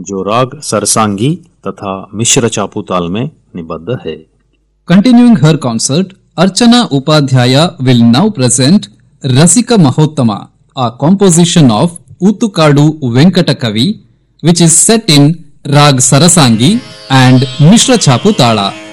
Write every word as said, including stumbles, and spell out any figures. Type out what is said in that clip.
जो राग सरसांगी तथा मिश्र चापू ताल में निबद्ध है। Continuing her concert, Archana Upadhyaya will now present Rasika Mahottama, a composition of Utukadu Venkatakavi, which is set in Rag Sarasangi and Mishra Chapu Tala.